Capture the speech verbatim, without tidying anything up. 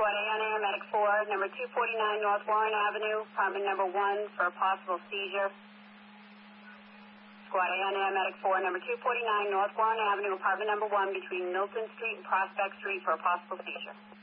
Squad A on Air, Medic four, number two forty-nine North Warren Avenue, apartment number one for a possible seizure. Squad A on Air, Medic four, number two forty-nine North Warren Avenue, apartment number one between Milton Street and Prospect Street for a possible seizure.